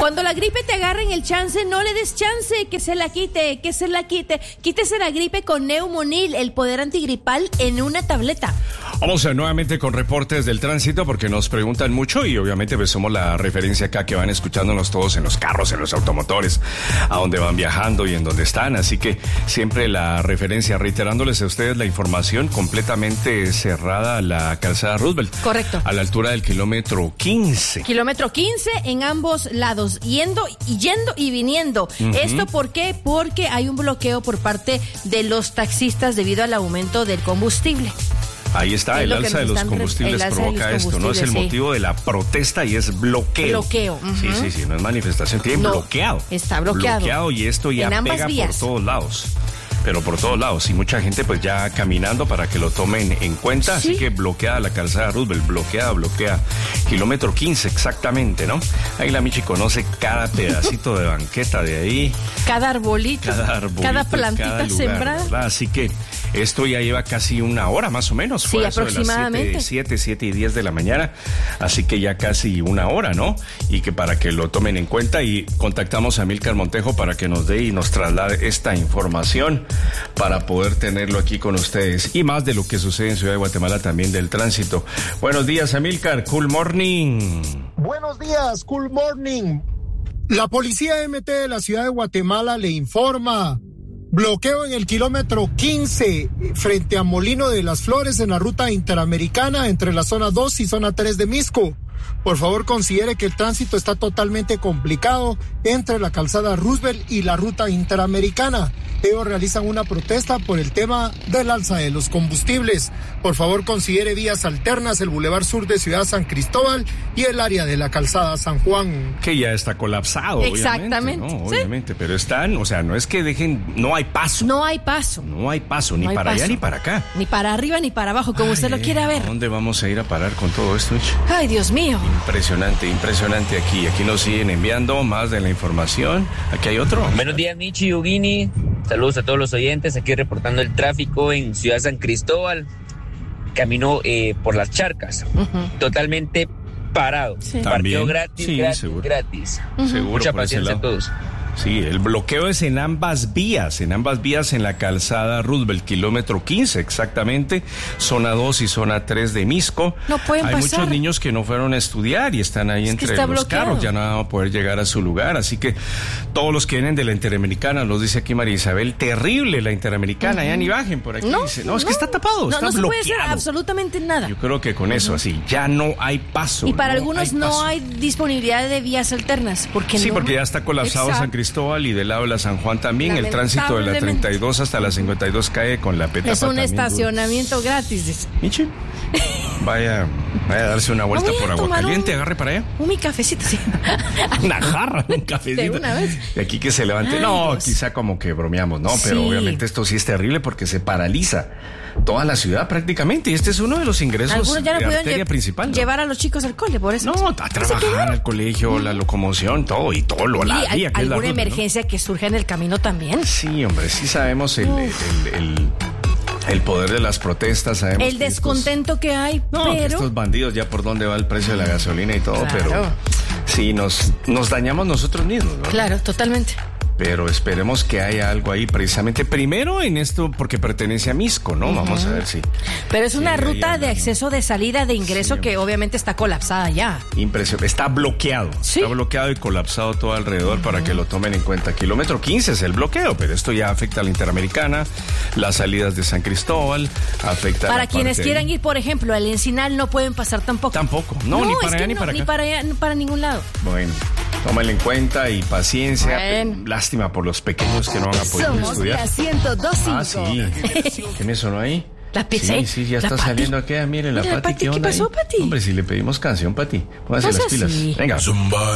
Cuando la gripe te agarre en el chance, no le des chance, que se la quite. Quítese la gripe con Neumonil, el poder antigripal en una tableta. Vamos nuevamente con reportes del tránsito porque nos preguntan mucho y obviamente pues somos la referencia acá que van escuchándonos todos en los carros, en los automotores, a donde van viajando y en donde están. Así que siempre la referencia, reiterándoles a ustedes la información completamente cerrada a la calzada Roosevelt. Correcto. A la altura del kilómetro 15. Kilómetro 15 en ambos lados, yendo y viniendo. ¿Esto por qué? Porque hay un bloqueo por parte de los taxistas debido al aumento del combustible. Ahí está, el alza de los combustibles provoca esto, ¿no? Es el motivo de la protesta y es bloqueo. Bloqueo. Sí, no es manifestación, tiene bloqueado. Está bloqueado. Bloqueado y esto ya pega por todos lados. Pero por todos lados, y mucha gente pues ya caminando para que lo tomen en cuenta, ¿sí? Así que bloqueada la calzada Roosevelt, bloqueada, kilómetro 15 exactamente, ¿no? Ahí la Michi conoce cada pedacito de banqueta de ahí. Cada arbolito, cada plantita cada lugar, sembrada. ¿verdad? Así que esto ya lleva casi una hora más o menos. Sí, aproximadamente. De las 7 y 10 de la mañana, así que ya casi una hora, ¿no? Y que para que lo tomen en cuenta y contactamos a Amílcar Montejo para que nos dé y nos traslade esta información para poder tenerlo aquí con ustedes y más de lo que sucede en Ciudad de Guatemala también del tránsito. Buenos días, Amílcar, cool morning. Buenos días, cool morning. La policía MT de la Ciudad de Guatemala le informa: bloqueo en el kilómetro 15 frente a Molino de las Flores en la ruta interamericana entre la zona 2 y zona 3 de Misco. Por favor, considere que el tránsito está totalmente complicado entre la calzada Roosevelt y la ruta interamericana. Ellos realizan una protesta por el tema del alza de los combustibles. Por favor, considere vías alternas, el Boulevard Sur de Ciudad San Cristóbal y el área de la calzada San Juan. Que ya está colapsado, exactamente, obviamente, ¿no? Obviamente, pero están, o sea, no es que dejen, no hay paso. No hay paso, ni para allá ni para acá. Ni para arriba ni para abajo, como usted lo quiera ver. ¿A dónde vamos a ir a parar con todo esto, Mich? Ay, Dios mío. Impresionante aquí. Aquí nos siguen enviando más de la información. Aquí hay otro. Buenos días, Michi y Yugini. Saludos a todos los oyentes. Aquí reportando el tráfico en Ciudad San Cristóbal. Camino por las charcas. Totalmente parado. Sí. Partido gratis. Seguro. Mucha paciencia a todos. Sí, el bloqueo es en ambas vías en la calzada Roosevelt, kilómetro 15 exactamente, zona 2 y zona 3 de Misco. No pueden Hay pasar. muchos niños que no fueron a estudiar y están ahí entre los bloqueado. carros, ya no van a poder llegar a su lugar, así que todos los que vienen de la Interamericana, nos dice aquí María Isabel, terrible la Interamericana, ya ni bajen por aquí. Dice, es que está tapado, está no bloqueado. No se puede hacer absolutamente nada. Yo creo que con eso así, ya no hay paso. Y para algunos no paso. hay disponibilidad de vías alternas. Porque porque ya está colapsado San Cristóbal y del lado de la San Juan también. El tránsito de la 32 hasta la 52 cae con la petapa. Es un también estacionamiento duro. Gratis. Michi, vaya a darse una vuelta por Aguacaliente, agarre para allá. Mi cafecito, sí. Una jarra, un cafecito. De una vez. De aquí que se levante. Ay, no, Dios. quizá como que bromeamos, ¿no? Pero obviamente esto sí es terrible porque se paraliza toda la ciudad prácticamente. Y este es uno de los ingresos Algunos ya no de pudieron arteria principal, ¿no? Llevar a los chicos al cole, por eso. No, a trabajar al colegio, la locomoción, todo la vía. ¿Alguna emergencia que surja en el camino también? Sí, hombre, sí sabemos el poder de las protestas, sabemos el descontento que hay, pero que estos bandidos ya por dónde va el precio de la gasolina y todo, claro. Pero sí nos dañamos nosotros mismos, ¿no? Claro, totalmente. Pero esperemos que haya algo ahí precisamente primero en esto porque pertenece a Misco, ¿no? Vamos a ver si. Pero es una ruta de acceso, de salida, de ingreso que obviamente está colapsada ya. Impresionante. Está bloqueado. ¿Sí? Está bloqueado y colapsado todo alrededor para que lo tomen en cuenta. Kilómetro 15 es el bloqueo, pero esto ya afecta a la Interamericana, las salidas de San Cristóbal, afecta para quienes quieran ir, por ejemplo, al Encinal no pueden pasar tampoco. Tampoco. No, ni para allá ni para acá. Ni para allá, ni para ningún lado. Bueno, tómenlo en cuenta y paciencia. Bueno. Lástima por los pequeños que no van a poder estudiar. Somos la 102.5. Ah, sí. ¿Qué me sonó ahí? La PC. Sí, ya está Pati. saliendo aquí. Miren, la Pati, ¿qué onda? ¿Qué pasó, Pati? Hombre, si le pedimos canción, Pati. Póngase las pilas. Así. Venga. Zumba